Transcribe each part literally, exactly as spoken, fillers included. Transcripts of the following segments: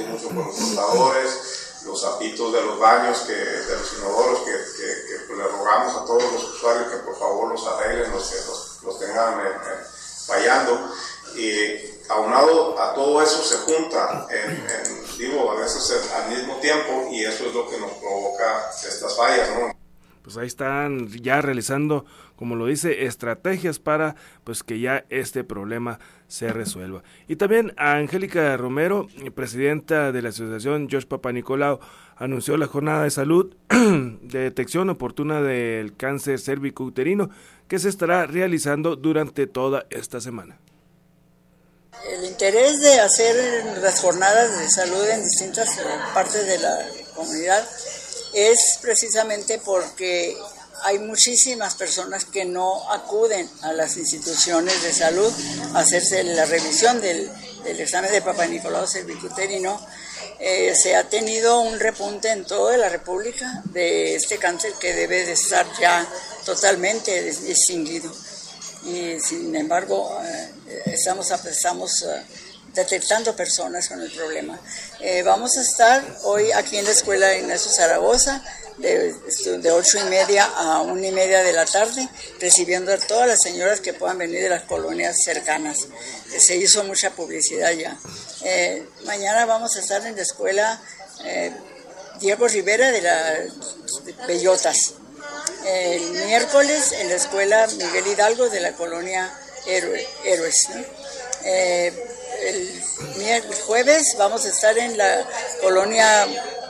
agradecido mucho por los flotadores, los zapitos de los baños, que, de los inodoros, que, que, que pues, le rogamos a todos los usuarios que por favor los arreglen, los que los, los tengan eh, eh, fallando. Y aunado a todo eso se junta, en, en, digo, a veces al mismo tiempo, y eso es lo que nos provoca estas fallas, ¿no? Pues ahí están ya realizando, como lo dice, estrategias para pues que ya este problema se resuelva. Y también a Angélica Romero, presidenta de la Asociación George Papanicolau, anunció la jornada de salud de detección oportuna del cáncer cérvico-uterino que se estará realizando durante toda esta semana. El interés de hacer las jornadas de salud en distintas partes de la comunidad es precisamente porque hay muchísimas personas que no acuden a las instituciones de salud a hacerse la revisión del, del examen de Papanicolau cervicuterino. Eh, se ha tenido un repunte en toda la República de este cáncer que debe de estar ya totalmente extinguido. Y sin embargo, eh, estamos, estamos uh, detectando personas con el problema. Eh, vamos a estar hoy aquí en la Escuela Ignacio Zaragoza de, de ocho y media a una y media de la tarde, recibiendo a todas las señoras que puedan venir de las colonias cercanas. Eh, se hizo mucha publicidad ya. Eh, mañana vamos a estar en la Escuela eh, Diego Rivera de las de Bellotas. El miércoles en la Escuela Miguel Hidalgo de la colonia Héroe, Héroes, ¿no? Eh, el, el jueves vamos a estar en la colonia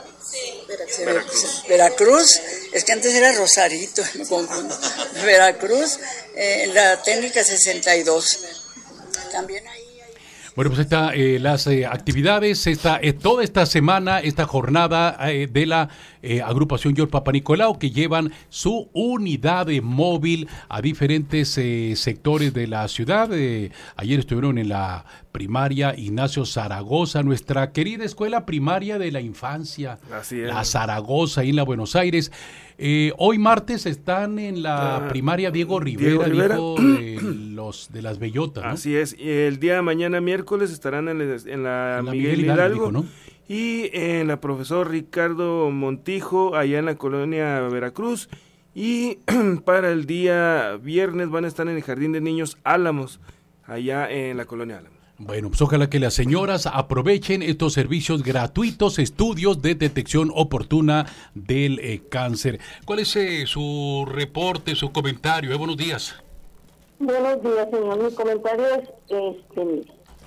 Veracruz, Veracruz. Es que antes era Rosarito, me confundo. Veracruz, eh, en la técnica sesenta y dos. También ahí. Bueno, pues está eh, las eh, actividades, esta, eh, toda esta semana, esta jornada eh, de la eh, agrupación George Papanicolau, que llevan su unidad de móvil a diferentes eh, sectores de la ciudad. Eh, ayer estuvieron en la primaria Ignacio Zaragoza, nuestra querida escuela primaria de la infancia. Así es. La Zaragoza, ahí en la Buenos Aires. Eh, hoy martes están en la ah, primaria Diego Rivera, Diego Rivera. Dijo de, los, de las Bellotas, ¿no? Así es, y el día de mañana miércoles estarán en, el, en, la, en la Miguel, Miguel Hidalgo, Hidalgo dijo, ¿no? Y en la profesor Ricardo Montijo, allá en la colonia Veracruz, y para el día viernes van a estar en el Jardín de Niños Álamos, allá en la colonia Álamos. Bueno, pues ojalá que las señoras aprovechen estos servicios gratuitos, estudios de detección oportuna del eh, cáncer. ¿Cuál es eh, su reporte, su comentario? Eh, buenos días. Buenos días, señor. Mi comentario es este,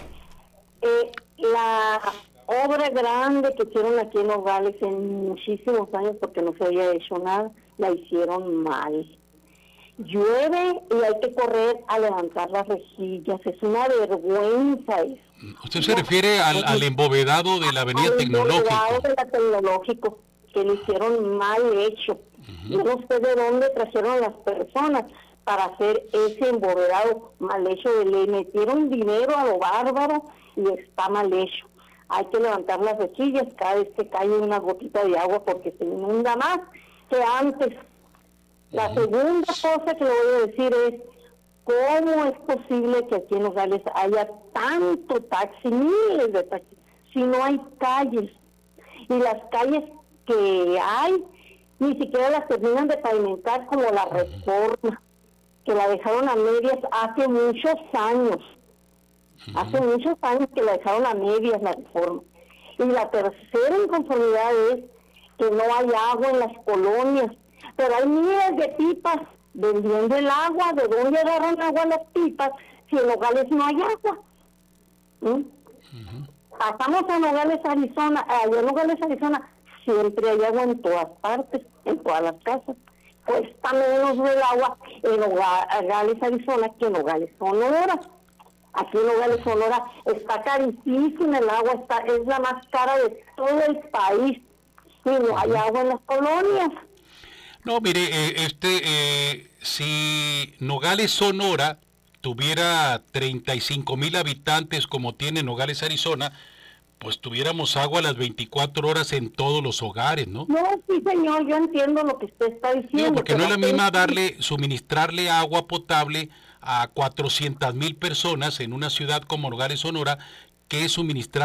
eh, la obra grande que hicieron aquí en Nogales en muchísimos años, porque no se había hecho nada, la hicieron mal. Llueve y hay que correr a levantar las rejillas, es una vergüenza eso. ¿Usted se refiere al, al embovedado de la avenida al Tecnológico? Al embovedado de la Tecnológico, que lo hicieron mal hecho. Uh-huh. No sé de dónde trajeron las personas para hacer ese embovedado mal hecho, le metieron dinero a lo bárbaro y está mal hecho. Hay que levantar las rejillas cada vez que cae una gotita de agua porque se inunda más que antes. La segunda cosa que le voy a decir es, ¿cómo es posible que aquí en Nogales haya tanto taxi, miles de taxis, si no hay calles? Y las calles que hay, ni siquiera las terminan de pavimentar, como la Reforma, que la dejaron a medias hace muchos años. Hace muchos años que la dejaron a medias la Reforma. Y la tercera inconformidad es que no hay agua en las colonias. Pero hay miles de pipas vendiendo el agua. ¿De dónde agarran agua las pipas si en Nogales no hay agua? ¿Mm? Uh-huh. Pasamos a Nogales, Arizona. Allá en Nogales, Arizona, siempre hay agua en todas partes, en todas las casas. Cuesta menos el agua en Nogales, Arizona, que en Nogales, Sonora. Aquí en Nogales, Sonora, está carísima el agua, está, es la más cara de todo el país. Y no hay agua en las colonias. No, mire, eh, este, eh, si Nogales, Sonora, tuviera treinta y cinco mil habitantes como tiene Nogales, Arizona, pues tuviéramos agua a las veinticuatro horas en todos los hogares, ¿no? No, sí, señor, yo entiendo lo que usted está diciendo. Digo, porque no es la misma darle, suministrarle agua potable a cuatrocientas mil personas en una ciudad como Nogales, Sonora, que suministrar